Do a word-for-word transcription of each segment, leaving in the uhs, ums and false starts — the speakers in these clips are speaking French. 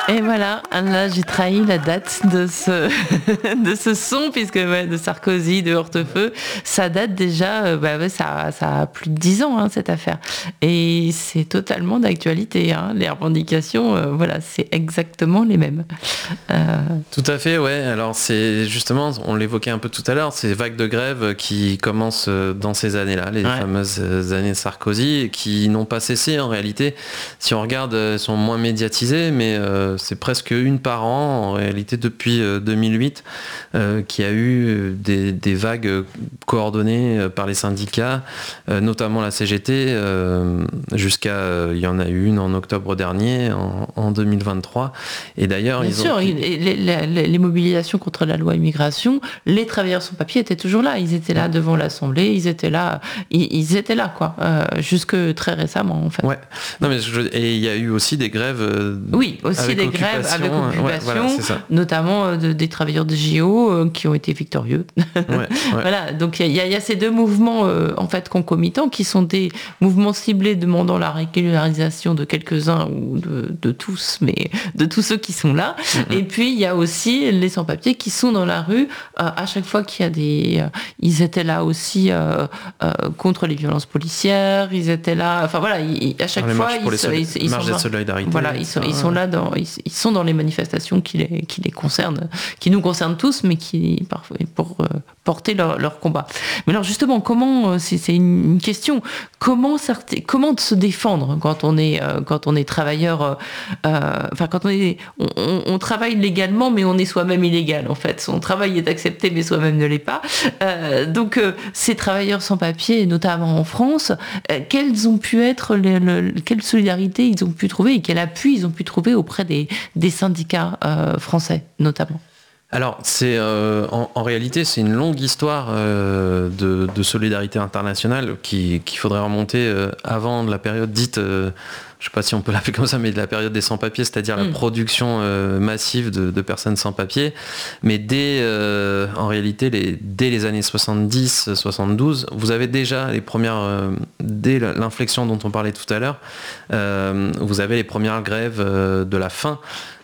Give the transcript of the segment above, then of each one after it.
Et voilà, là j'ai trahi la date de ce, de ce son, puisque ouais, de Sarkozy, de Hortefeux, ça date déjà, euh, bah ouais, ça, ça a plus de dix ans, hein, cette affaire. Et c'est totalement d'actualité, hein. Les revendications, euh, voilà, c'est exactement les mêmes. Euh... Tout à fait, ouais. Alors c'est justement, on l'évoquait un peu tout à l'heure, ces vagues de grève qui commencent dans ces années-là, les Ouais. fameuses années de Sarkozy, qui n'ont pas cessé en réalité. Si on regarde, elles sont moins médiatisées, mais euh, c'est presque une par an en réalité depuis euh, deux mille huit, euh, qu'il y a eu des, des vagues coordonnées par les syndicats, euh, notamment la C G T, euh, jusqu'à, euh, il y en a eu une en octobre dernier, en, en deux mille vingt-trois. Et d'ailleurs, Bien ils sûr, ont... les, les, les, les mobilisations contre la loi immigration, les travailleurs sans papier étaient toujours là. Ils étaient là devant l'Assemblée, ils étaient là, ils, ils étaient là, quoi, euh, jusque très récemment, en fait. Ouais. Non, mais je, et il y a eu aussi des grèves. Euh, oui, aussi avec des grèves avec occupation, ouais, voilà, notamment de, des travailleurs de J O euh, qui ont été victorieux. Ouais, ouais. Voilà, donc il y, y, y a ces deux mouvements euh, en fait concomitants qui sont des mouvements ciblés demandant la régularisation de quelques-uns ou de, de tous, mais de tous ceux qui sont là. Mm-hmm. Et puis il y a aussi les sans-papiers qui sont dans la rue euh, à chaque fois qu'il y a des. Euh, ils étaient là aussi euh, euh, contre les violences policières. Ils étaient là. Enfin voilà, ils, à chaque fois ils, les sont, ils, ils sont de solidarité. Voilà, ils sont, ils sont là dans, ils, ils sont dans les manifestations qui les, qui les concernent, qui nous concernent tous, mais qui parfois pour euh, porter leur, leur combat. Mais alors justement, comment c'est, c'est une question. Comment, comment se défendre quand on est euh, quand on est travailleur, euh, enfin quand on est, on, on, on travaille légalement, mais on est soi-même illégal en fait. Son travail est accepté, mais soi-même ne l'est pas. Euh, donc euh, ces travailleurs sans papier, notamment en France, euh, quelles ont pu être les, le, quelle solidarité ils ont pu trouver et quel appui ils ont pu trouver auprès des, des syndicats euh, français, notamment? Alors, c'est, euh, en, en réalité, c'est une longue histoire euh, de, de solidarité internationale qui, qu'il faudrait remonter euh, avant de la période dite, euh, je ne sais pas si on peut l'appeler comme ça, mais de la période des sans-papiers, c'est-à-dire mmh. la production euh, massive de, de personnes sans-papiers. Mais dès, euh, en réalité, les, dès les années soixante-dix soixante-douze, vous avez déjà les premières, euh, dès l'inflexion dont on parlait tout à l'heure, euh, vous avez les premières grèves euh, de la faim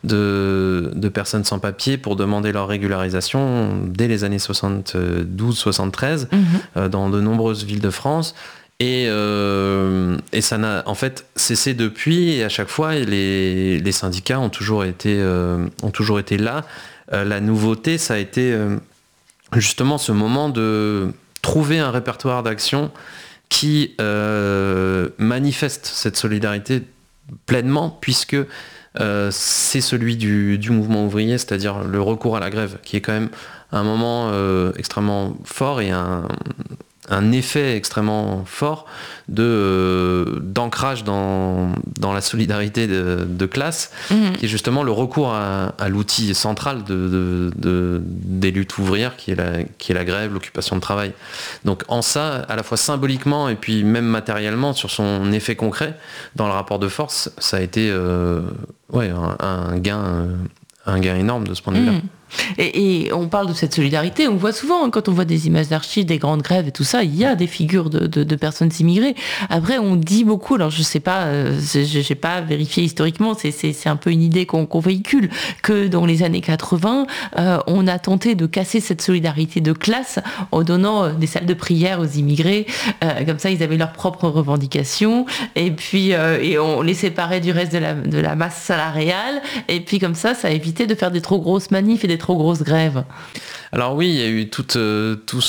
de, de personnes sans papier pour demander leur régularisation dès les années soixante-douze soixante-treize mmh. euh, dans de nombreuses villes de France. Et, euh, et ça n'a en fait cessé depuis, et à chaque fois les, les syndicats ont toujours été, euh, ont toujours été là. Euh, la nouveauté, ça a été euh, justement ce moment de trouver un répertoire d'action qui euh, manifeste cette solidarité pleinement, puisque euh, c'est celui du, du mouvement ouvrier, c'est-à-dire le recours à la grève, qui est quand même un moment euh, extrêmement fort et un... un effet extrêmement fort de, euh, d'ancrage dans, dans la solidarité de, de classe, mmh. qui est justement le recours à, à l'outil central de, de, de, des luttes ouvrières, qui est, la, qui est la grève, l'occupation de travail. Donc en ça, à la fois symboliquement et puis même matériellement, sur son effet concret, dans le rapport de force, ça a été euh, ouais, un, un, gain, un gain énorme de ce point de vue-là. Mmh. Et, et on parle de cette solidarité, on voit souvent, hein, quand on voit des images d'archives, des grandes grèves et tout ça, il y a des figures de, de, de personnes immigrées. Après, on dit beaucoup, alors je sais pas, euh, je n'ai pas vérifié historiquement, c'est, c'est, c'est un peu une idée qu'on, qu'on véhicule, que dans les années quatre-vingts, euh, on a tenté de casser cette solidarité de classe en donnant euh, des salles de prière aux immigrés, euh, comme ça ils avaient leurs propres revendications, et puis euh, et on les séparait du reste de la, de la masse salariale, et puis comme ça, ça a évité de faire des trop grosses manifs et des trop grosses grèves. Alors oui, il y a eu tout, euh, tout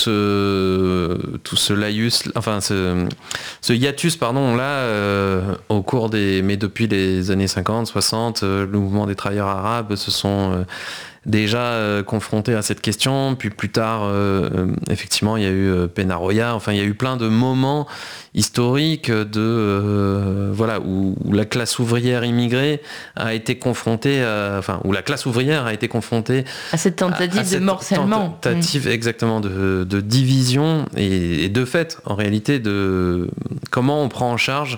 ce tout ce laïus, enfin ce, ce hiatus pardon là euh, au cours des, mais depuis les années cinquante, soixante, euh, le mouvement des travailleurs arabes se sont euh, déjà euh, confrontés à cette question, puis plus tard euh, euh, effectivement il y a eu euh, Peñarroya, enfin il y a eu plein de moments historiques de euh, voilà où, où la classe ouvrière immigrée a été confrontée à, enfin où la classe ouvrière a été confrontée à cette tentative à, à cette de morcellement, tentative mmh. exactement de, de division et, et de fait en réalité de comment on prend en charge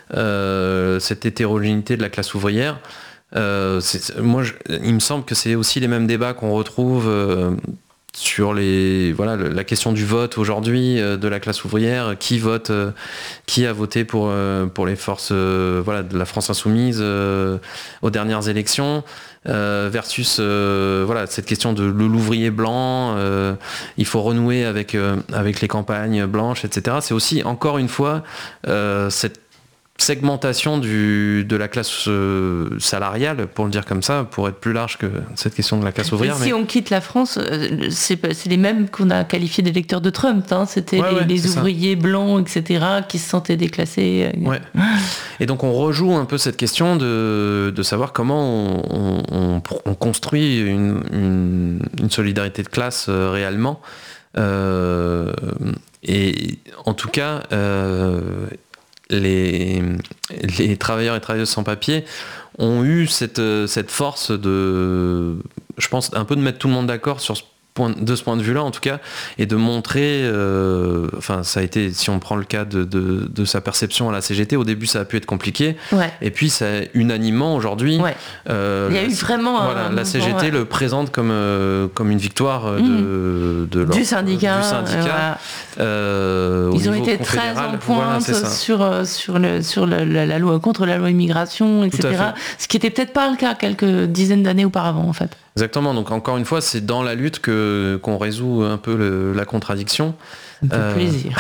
euh, cette hétérogénéité de la classe ouvrière. Euh, c'est, moi, je, il me semble que c'est aussi les mêmes débats qu'on retrouve euh, sur les voilà la question du vote aujourd'hui euh, de la classe ouvrière, qui vote, euh, qui a voté pour euh, pour les forces euh, voilà de la France insoumise euh, aux dernières élections, euh, versus euh, voilà cette question de l'ouvrier blanc, euh, il faut renouer avec euh, avec les campagnes blanches, et cetera. C'est aussi encore une fois euh, cette segmentation du, de la classe euh, salariale, pour le dire comme ça, pour être plus large que cette question de la classe ouvrière. Si mais... on quitte la France, euh, c'est, c'est les mêmes qu'on a qualifiés d'électeurs de Trump. Hein. C'était ouais, les, ouais, les ouvriers ça. blancs, et cetera, qui se sentaient déclassés. Ouais. Et donc on rejoue un peu cette question de, de savoir comment on, on, on construit une, une, une solidarité de classe euh, réellement. Euh, et en tout cas... Euh, Les, les travailleurs et travailleuses sans papier ont eu cette, cette force de, je pense, un peu de mettre tout le monde d'accord sur ce point, de ce point de vue-là, en tout cas, et de montrer, euh, enfin, ça a été, si on prend le cas de, de, de sa perception à la C G T, au début, ça a pu être compliqué, ouais. et puis, ça, unanimement, aujourd'hui, ouais. euh, il y a la, eu vraiment voilà, un la C G T ouais. le présente comme, euh, comme une victoire de, mmh. de leur, du syndicat. Du syndicat Euh, euh, Ils ont été très en pointe voilà, sur, sur, le, sur le, la, la loi, contre la loi immigration, et cetera. Ce qui n'était peut-être pas le cas quelques dizaines d'années auparavant, en fait. Exactement, donc encore une fois, c'est dans la lutte que, qu'on résout un peu le, la contradiction. Ça me fait euh... plaisir.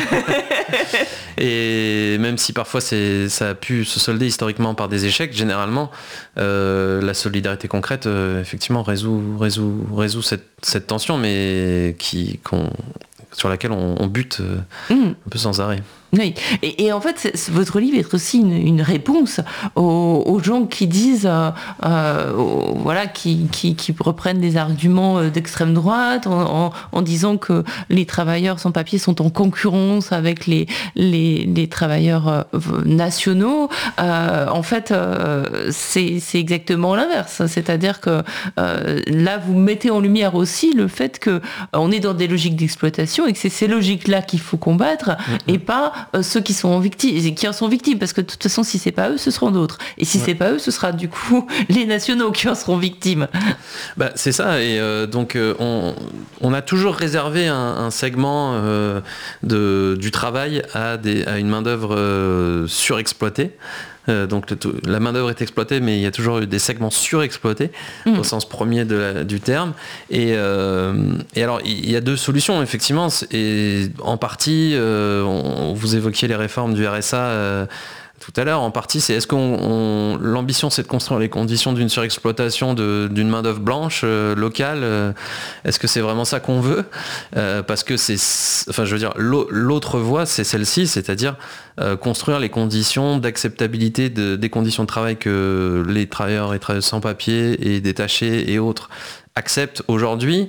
Et même si parfois c'est, ça a pu se solder historiquement par des échecs, généralement, euh, la solidarité concrète, euh, effectivement, résout, résout, résout cette, cette tension, mais qui, qu'on, sur laquelle on, on bute euh, mmh. un peu sans arrêt. Oui, et, et en fait, c'est, votre livre est aussi une, une réponse aux, aux gens qui disent, euh, euh, aux, voilà, qui, qui, qui reprennent des arguments d'extrême droite en, en, en disant que les travailleurs sans papier sont en concurrence avec les, les, les travailleurs euh, nationaux. Euh, en fait, euh, c'est, c'est exactement l'inverse. C'est-à-dire que euh, là, vous mettez en lumière aussi le fait qu'on est dans des logiques d'exploitation et que c'est ces logiques-là qu'il faut combattre mmh. et pas Euh, ceux qui sont victimes, qui en sont victimes, parce que de toute façon, si c'est pas eux, ce seront d'autres. Et si ouais. c'est pas eux, ce sera du coup les nationaux qui en seront victimes. Bah, c'est ça. Et euh, donc, euh, on, on a toujours réservé un, un segment euh, de, du travail à, des, à une main-d'œuvre euh, surexploitée. Euh, donc le, la main-d'œuvre est exploitée, mais il y a toujours eu des segments surexploités mmh. au sens premier de la, du terme. Et, euh, et alors, il y a deux solutions, effectivement. Et en partie, euh, on, vous évoquiez les réformes du R S A euh, tout à l'heure. En partie, c'est est-ce qu'on on, l'ambition, c'est de construire les conditions d'une surexploitation de, d'une main-d'œuvre blanche euh, locale. Euh, est-ce que c'est vraiment ça qu'on veut euh, Parce que c'est, enfin, je veux dire, l'autre voie, c'est celle-ci, c'est-à-dire Euh, construire les conditions d'acceptabilité de, des conditions de travail que les travailleurs et travailleuses sans papier et détachés et autres acceptent aujourd'hui.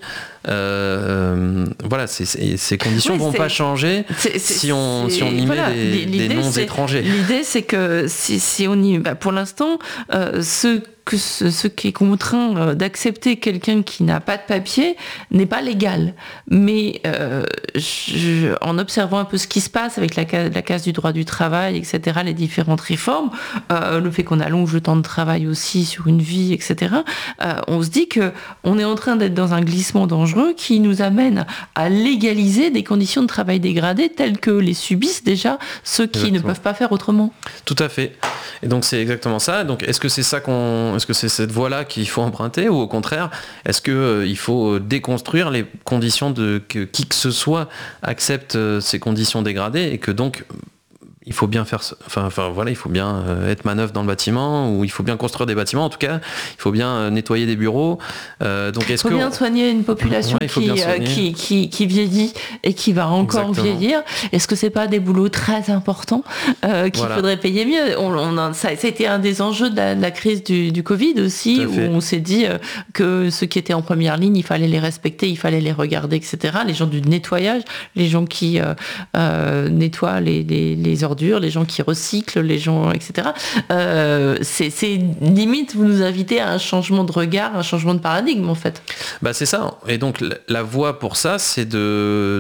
Euh, voilà, c'est, c'est, ces conditions ne oui, vont pas changer c'est, c'est, si, on, si on y voilà, met des, des noms c'est, étrangers. L'idée, c'est que si, si on y... Bah, pour l'instant, euh, ceux que ce, ce qui est contraint d'accepter quelqu'un qui n'a pas de papier n'est pas légal. Mais euh, je, en observant un peu ce qui se passe avec la, la case du droit du travail, et cetera, les différentes réformes, euh, le fait qu'on allonge le temps de travail aussi sur une vie, et cetera, euh, on se dit qu'on est en train d'être dans un glissement dangereux qui nous amène à légaliser des conditions de travail dégradées telles que les subissent déjà ceux qui exactement. Ne peuvent pas faire autrement. Tout à fait. Et donc c'est exactement ça. Donc est-ce que c'est ça qu'on Est-ce que c'est cette voie-là qu'il faut emprunter ou au contraire, est-ce qu'il euh, faut déconstruire les conditions de que qui que ce soit accepte euh, ces conditions dégradées et que donc il faut bien faire, enfin, enfin voilà, il faut bien euh, être manœuvre dans le bâtiment ou il faut bien construire des bâtiments. En tout cas, il faut bien euh, nettoyer des bureaux. Euh, donc est-ce il faut que bien on... soigner une population ouais, qui, euh, qui, qui, qui vieillit et qui va encore Exactement. Vieillir. Est-ce que c'est pas des boulots très importants euh, qu'il voilà. Faudrait payer mieux? On, on a, ça, ça a été un des enjeux de la, de la crise du, du Covid aussi, où on s'est dit euh, que ceux qui étaient en première ligne, il fallait les respecter, il fallait les regarder, et cetera. Les gens du nettoyage, les gens qui euh, euh, nettoient les, les, les ordures, les gens qui recyclent, les gens, et cetera. Euh, c'est, c'est limite, vous nous invitez à un changement de regard, un changement de paradigme, en fait. Bah c'est ça. Et donc, la, la voie pour ça, c'est de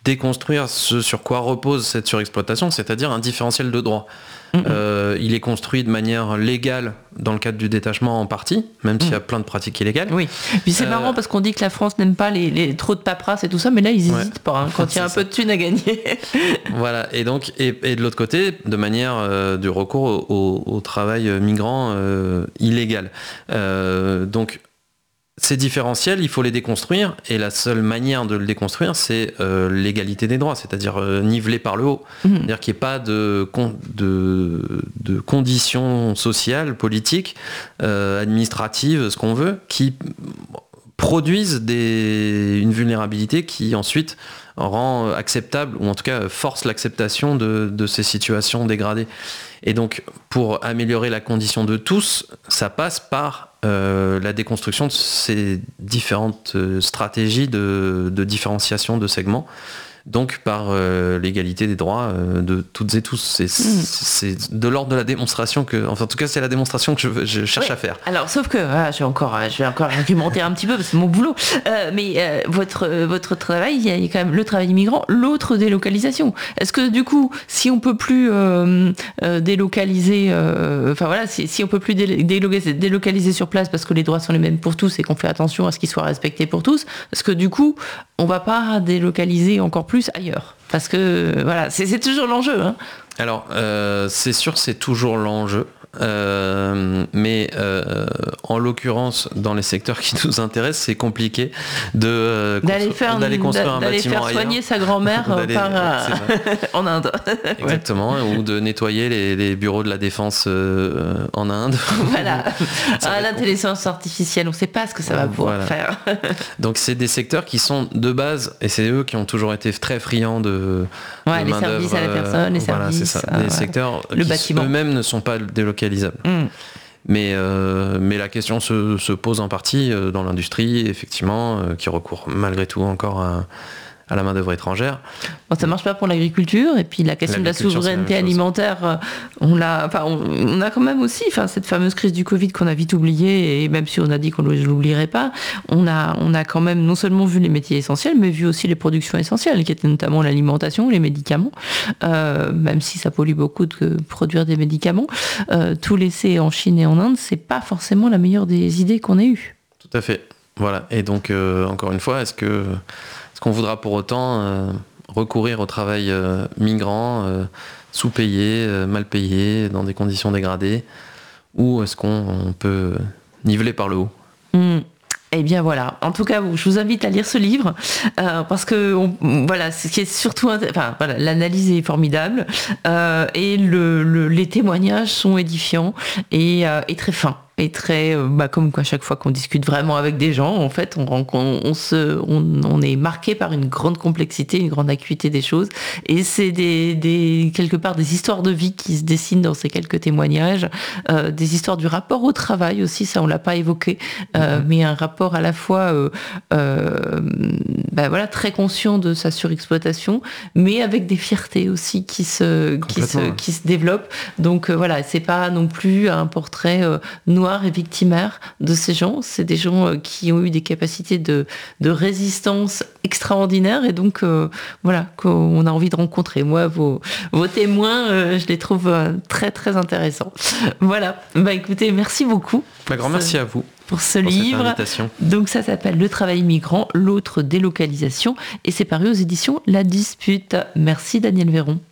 déconstruire ce sur quoi repose cette surexploitation, c'est-à-dire un différentiel de droit. Mmh. Euh, il est construit de manière légale dans le cadre du détachement en partie, même mmh. s'il y a plein de pratiques illégales. Oui, puis c'est euh... marrant parce qu'on dit que la France n'aime pas les, les trop de paperasse et tout ça, mais là ils n'hésitent ouais. pas hein, quand il y a un ça. peu de thunes à gagner. Voilà, et donc et, et de l'autre côté, de manière euh, du recours au, au, au travail migrant euh, illégal. Euh, donc ces différentiels, il faut les déconstruire, et la seule manière de le déconstruire, c'est euh, l'égalité des droits, c'est-à-dire euh, niveler par le haut. Mmh. C'est-à-dire qu'il n'y ait pas de, de, de conditions sociales, politiques, euh, administratives, ce qu'on veut, qui produisent des, une vulnérabilité qui ensuite rend acceptable, ou en tout cas force l'acceptation de, de ces situations dégradées. Et donc, pour améliorer la condition de tous, ça passe par euh, la déconstruction de ces différentes euh, stratégies de, de différenciation de segments, donc par euh, l'égalité des droits euh, de toutes et tous. C'est, mmh. c'est de l'ordre de la démonstration que, enfin en tout cas c'est la démonstration que je, je cherche oui. à faire. Alors sauf que ah, je vais encore, je vais encore argumenter un petit peu parce que c'est mon boulot. Euh, mais euh, votre votre travail, il y a quand même le travail migrant, l'autre délocalisation. Est-ce que du coup, si on peut plus euh, euh, délocaliser, euh, enfin voilà, si, si on peut plus dé- délocaliser, délocaliser sur place parce que les droits sont les mêmes pour tous et qu'on fait attention à ce qu'ils soient respectés pour tous, est-ce que du coup, on va pas délocaliser encore plus ailleurs, parce que voilà, c'est, c'est toujours l'enjeu. Hein. Alors, euh, c'est sûr, c'est toujours l'enjeu. Euh, mais euh, en l'occurrence, dans les secteurs qui nous intéressent, c'est compliqué de euh, d'aller, constru- faire, d'aller construire d'a- un d'aller bâtiment faire soigner ailleurs. sa grand-mère par, euh, en Inde. Exactement, ouais. Ou de nettoyer les, les bureaux de la défense euh, en Inde. Voilà. Ah, l'intelligence artificielle, on ne sait pas ce que ça va pouvoir voilà. faire. Donc c'est des secteurs qui sont de base, et c'est eux qui ont toujours été très friands de, ouais, de les services à la personne, les voilà, services, c'est ça. Ah, des ouais. secteurs le qui bâtiment. eux-mêmes ne sont pas délocalisables. Mmh. Mais, euh, mais la question se, se pose en partie euh, dans l'industrie, effectivement, euh, qui recourt malgré tout encore à, à la main-d'œuvre étrangère. Bon, ça marche pas pour l'agriculture, et puis la question de la souveraineté la alimentaire, on l'a, enfin, on, on a quand même aussi, enfin, cette fameuse crise du Covid qu'on a vite oubliée, et même si on a dit qu'on ne l'oublierait pas, on a, on a quand même non seulement vu les métiers essentiels, mais vu aussi les productions essentielles, qui étaient notamment l'alimentation, les médicaments, euh, même si ça pollue beaucoup de produire des médicaments, euh, tout laisser en Chine et en Inde, c'est pas forcément la meilleure des idées qu'on ait eues. Tout à fait. Voilà. Et donc, euh, encore une fois, est-ce que qu'on voudra pour autant euh, recourir au travail euh, migrant, euh, sous-payé, euh, mal payé, dans des conditions dégradées, ou est-ce qu'on on peut niveler par le haut ? mmh. Eh bien voilà, en tout cas, je vous invite à lire ce livre, euh, parce que on, voilà, ce qui est surtout, enfin voilà, l'analyse est formidable, euh, et le, le, les témoignages sont édifiants et, euh, et très fins. Et très, bah, comme à chaque fois qu'on discute vraiment avec des gens, en fait, on, on, on, se, on, on est marqué par une grande complexité, une grande acuité des choses. Et c'est des, des, quelque part des histoires de vie qui se dessinent dans ces quelques témoignages, euh, des histoires du rapport au travail aussi, ça on l'a pas évoqué, euh, mmh. mais un rapport à la fois euh, euh, bah, voilà, très conscient de sa surexploitation, mais avec des fiertés aussi qui se, qui se, qui se développent. Donc euh, voilà, c'est pas non plus un portrait euh, noir et victimaire de ces gens. C'est des gens qui ont eu des capacités de, de résistance extraordinaires, et donc euh, voilà, qu'on a envie de rencontrer. Moi, vos, vos témoins, euh, je les trouve euh, très très intéressants. Voilà, bah écoutez, merci beaucoup. Un grand merci à vous pour ce pour livre. Donc ça s'appelle Le travail migrant, l'autre délocalisation, et c'est paru aux éditions La Dispute. Merci Daniel Véron.